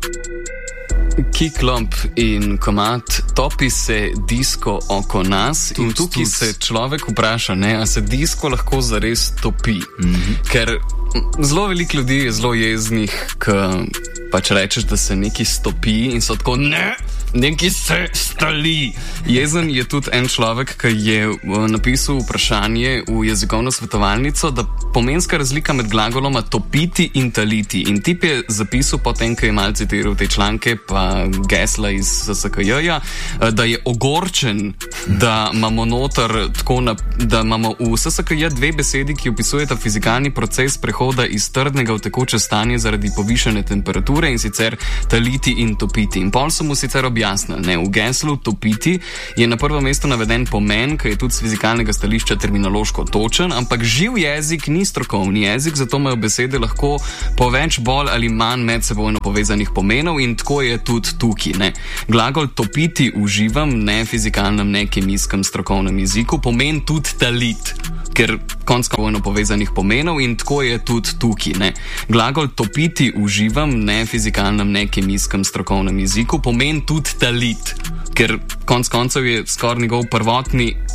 Kiklomp in komad Topi se disko oko nas in tukaj se človek vpraša, a se disko lahko zares topi. Ker zelo veliko ljudi je zelo jeznih, ko pač rečeš, da se nekaj stopi in so tako, nekaj se stali. Jezen je tudi en človek, ki je napisal vprašanje v jezikovno svetovalnico, da pomenska razlika med glagoloma topiti in taliti. In tip je zapisal potem, ko je malo citiral te članke pa gesla iz SSKJ-ja, da je ogorčen, da imamo noter tako, da imamo v SSKJ dve besedi, ki opisujeta fizikalni proces prehoda iz trdnega v tekoče stanje zaradi povišane temperature, in sicer taliti in topiti. In pol so mu sicer objasnili, v geslu topiti je na prvo mesto naveden pomen, ki je tudi z fizikalnega stališča terminološko točen, ampak živ jezik ni strokovni jezik, zato imajo besede lahko po več bolj ali manj medsebojno povezanih pomenov in tako je tudi tukaj. Glagol topiti v živem, ne fizikalnem, ne kemijskem strokovnem jeziku, pomen tudi talit, ker končno povezanih pomenov in tako je tudi tukaj. Glagol topiti v živem, ne fizikalnem, ne kemijskem strokovnem jeziku, pomen tudi talit, ker konec koncev je skoraj njegov prvotni